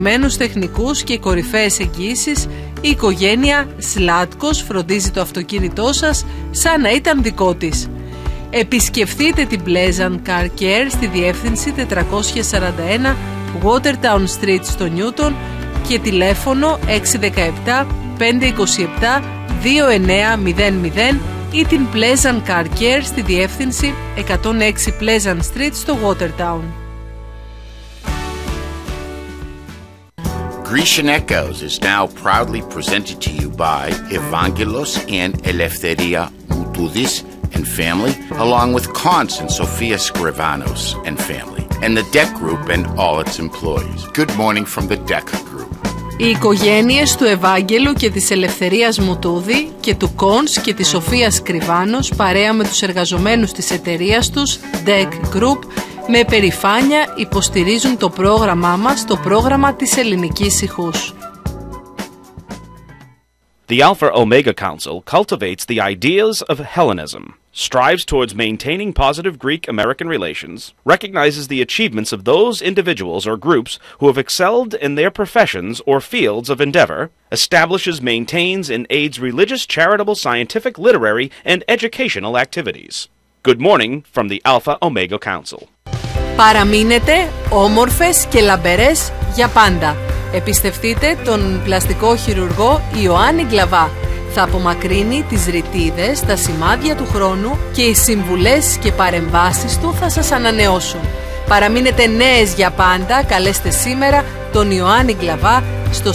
μένους τεχνικούς και κορυφαίες εγγύησεις, η οικογένεια Σλάτκος φροντίζει το αυτοκίνητό σας σαν να ήταν δικό της. Επισκεφτείτε την Pleasant Car Care στη διεύθυνση 441 Watertown Street στο Newton και τηλέφωνο 617 527 2900 ή την Pleasant Car Care στη διεύθυνση 106 Pleasant Street στο Watertown. Grecian Echoes is now proudly presented to you by Evangelos and Eleftheria Moutoudis and family, along with Kons and Sofia Skrivanos and family, and the Deck Group and all its employees. Good morning from the Deck Group. Οι οικογένειες του Ευάγγελου και της Ελευθερίας Μουτούδη και του Κόνς και της Σοφίας Κρυβάνος παρέα με τους εργαζομένους της εταιρείας τους Deck Group με περηφάνεια υποστηρίζουν το πρόγραμμά μας, το πρόγραμμα της ελληνικής ηχούς. The Alpha Omega Council cultivates the ideas of Hellenism, strives towards maintaining positive Greek-American relations, recognizes the achievements of those individuals or groups who have excelled in their professions or fields of endeavor, establishes, maintains, and aids religious, charitable, scientific, literary, and educational activities. Good morning from the Alpha Omega Council. Παραμείνετε όμορφες και λαμπερές για πάντα. Εμπιστευτείτε τον πλαστικό χειρουργό Ιωάννη Γκλαβά. Θα απομακρύνει τις ρητίδες, τα σημάδια του χρόνου και οι συμβουλές και παρεμβάσεις του θα σας ανανεώσουν. Παραμείνετε νέες για πάντα, καλέστε σήμερα τον Ιωάννη Γκλαβά στο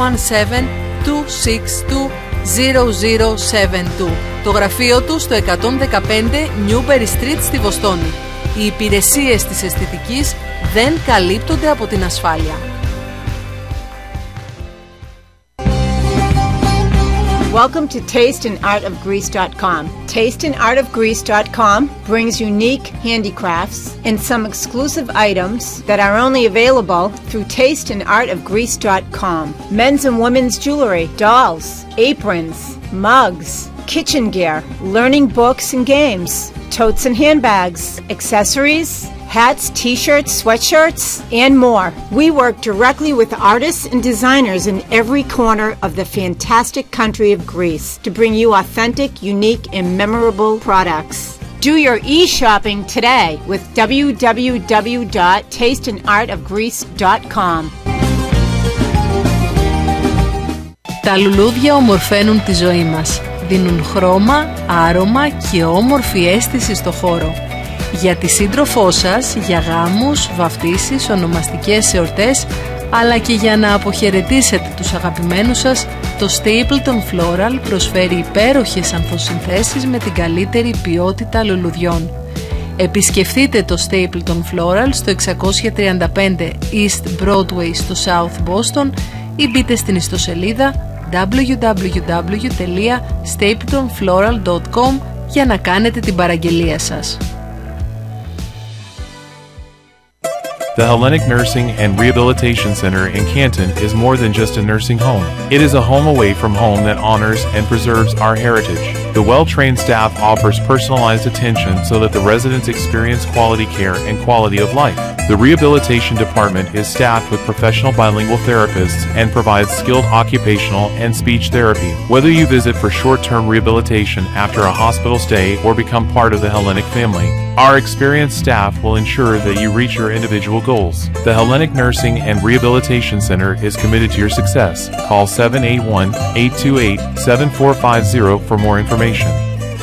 617-262-0072. Το γραφείο του στο 115 Newberry Street στη Βοστόνη. Οι υπηρεσίες της αισθητικής δεν καλύπτονται από την ασφάλεια. Welcome to tasteandartofgreece.com. Tasteandartofgreece.com brings unique handicrafts and some exclusive items that are only available through tasteandartofgreece.com. Men's and women's jewelry, dolls, aprons, mugs, kitchen gear, learning books and games, totes and handbags, accessories, hats, t-shirts, sweatshirts, and more. We work directly with artists and designers in every corner of the fantastic country of Greece to bring you authentic, unique, and memorable products. Do your e-shopping today with www.tasteandartofgreece.com. Τα λουλούδια ομορφαίνουν τη ζωή μας. Δίνουν χρώμα, άρωμα και όμορφη αίσθηση στο χώρο. Για τη σύντροφό σας, για γάμους, βαφτίσεις, ονομαστικές εορτές, αλλά και για να αποχαιρετήσετε τους αγαπημένους σας, το Stapleton Floral προσφέρει υπέροχες ανθοσυνθέσεις με την καλύτερη ποιότητα λουλουδιών. Επισκεφτείτε το Stapleton Floral στο 635 East Broadway στο South Boston ή μπείτε στην ιστοσελίδα www.stapletonfloral.com για να κάνετε την παραγγελία σας. The Hellenic Nursing and Rehabilitation Center in Canton is more than just a nursing home. It is a home away from home that honors and preserves our heritage. The well-trained staff offers personalized attention so that the residents experience quality care and quality of life. The Rehabilitation Department is staffed with professional bilingual therapists and provides skilled occupational and speech therapy. Whether you visit for short-term rehabilitation after a hospital stay or become part of the Hellenic family, our experienced staff will ensure that you reach your individual goals. The Hellenic Nursing and Rehabilitation Center is committed to your success. Call 781-828-7450 for more information.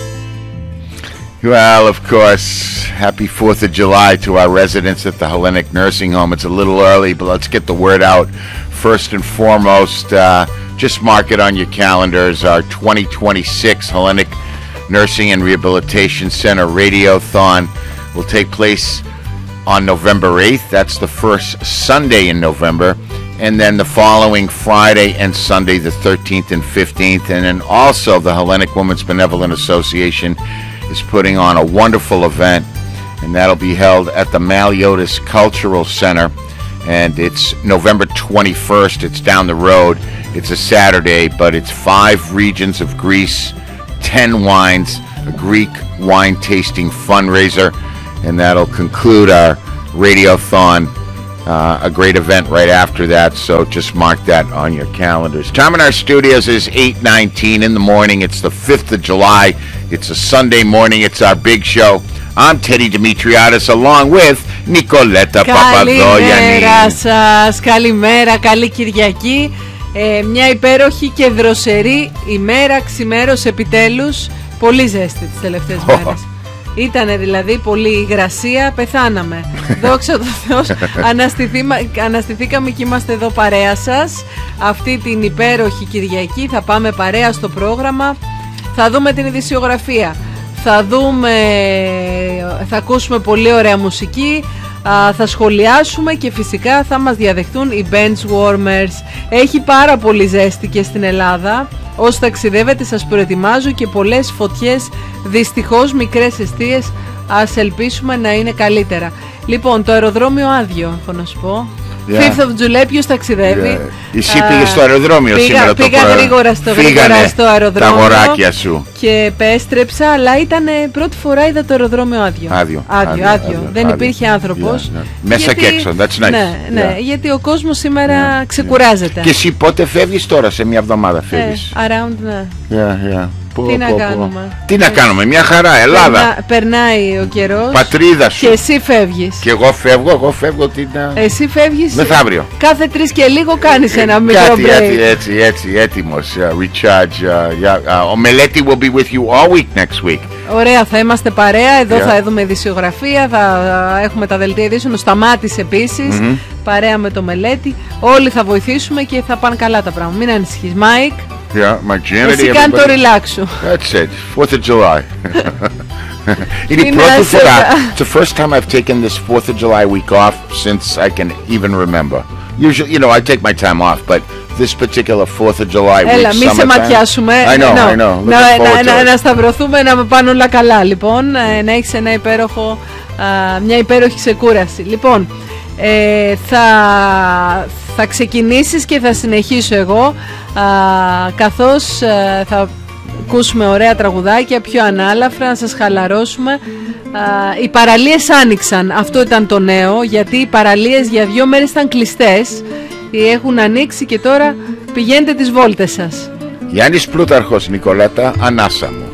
Well, of course, happy 4th of July to our residents at the Hellenic Nursing Home. It's a little early, but let's get the word out. First and foremost, just mark it on your calendars. Our 2026 Hellenic Nursing and Rehabilitation Center Radiothon will take place on November 8th. That's the first Sunday in November. And then the following Friday and Sunday, the 13th and 15th. And then also the Hellenic Women's Benevolent Association is putting on a wonderful event. And that'll be held at the Maliotis Cultural Center. And it's November 21st. It's down the road. It's a Saturday, but it's 5 regions of Greece, 10 wines, a Greek wine tasting fundraiser. And that'll conclude our Radiothon a great event right after that, so just mark that on your calendars. Time in our studios is 8:19 in the morning. It's the 5th of July. It's a Sunday morning. It's our big show. I'm Teddy Dimitriadis along with Nicoletta Papadogliani. Καλημέρα σας, καλημέρα, καλή Κυριακή. Μια υπέροχη και δροσερή ημέρα, ξημέρωσε επιτέλους. Πολύ ζέστη τις τελευταίες μέρες. Ήτανε δηλαδή πολύ υγρασία, πεθάναμε. Δόξα τω Θεώ, αναστηθήκαμε και είμαστε εδώ παρέα σας. Αυτή την υπέροχη Κυριακή θα πάμε παρέα στο πρόγραμμα. Θα δούμε την ειδησιογραφία. Θα ακούσουμε πολύ ωραία μουσική. Θα σχολιάσουμε και φυσικά θα μας διαδεχτούν οι bench warmers. Έχει πάρα πολύ ζέστη και στην Ελλάδα. Όσοι ταξιδεύετε σας προετοιμάζω και πολλές φωτιές. Δυστυχώς μικρές εστίες. Ας ελπίσουμε να είναι καλύτερα. Λοιπόν, το αεροδρόμιο άδειο, έχω να σου πω. 5th of July, ποιος ταξιδεύει? Εσύ πήγες στο αεροδρόμιο σήμερα το πρωί. Πήγα γρήγορα στο αεροδρόμιο. Τα αγοράκια σου. Και επέστρεψα, αλλά ήταν πρώτη φορά είδα το αεροδρόμιο άδειο. Άδειο. Δεν υπήρχε άνθρωπος. Μέσα και έξω, that's nice. Ναι, γιατί ο κόσμος σήμερα ξεκουράζεται. Και εσύ πότε φεύγεις τώρα, σε μια εβδομάδα φεύγεις? Around, ναι. Τι να κάνουμε, μια χαρά, Ελλάδα. Περνάει ο καιρός. Πατρίδα σου. Και εσύ φεύγεις. Και εγώ φεύγω Εσύ φεύγεις μεθαύριο. Κάθε 3 και λίγο κάνεις ένα μικρό break. Έτσι, έτοιμος. Recharge. Ο Μελέτη will be with you all week next week. Ωραία, θα είμαστε παρέα. Εδώ θα δούμε ειδησιογραφία. Θα έχουμε τα δελτία ειδήσεων. Ο Σταμάτης επίσης. Παρέα με το Μελέτη. Όλοι θα βοηθήσουμε και θα πάνε καλά τα πράγματα. Μην ανησυχείς, Μάικ. Εσύ κάνε το relax σου. That's it. 4th of July. Είναι η πρώτη φορά. It's the first time I've taken this 4th of July week off since I can even remember. Usually, you know, I take my time off, but this particular 4th of July week, έλα, μη σε ματιάσουμε. I know. Να σταυρωθούμε, να με πάνε όλα καλά. Λοιπόν, να έχεις μια υπέροχη ξεκούραση. Λοιπόν, θα ξεκινήσεις και θα συνεχίσω εγώ, καθώς θα ακούσουμε ωραία τραγουδάκια, πιο ανάλαφρα, να σας χαλαρώσουμε. Οι παραλίες άνοιξαν, αυτό ήταν το νέο, γιατί οι παραλίες για 2 μέρες ήταν κλειστές. Έχουν ανοίξει και τώρα πηγαίνετε τις βόλτες σας. Γιάννης Πλούταρχος, Νικολέτα, ανάσα μου.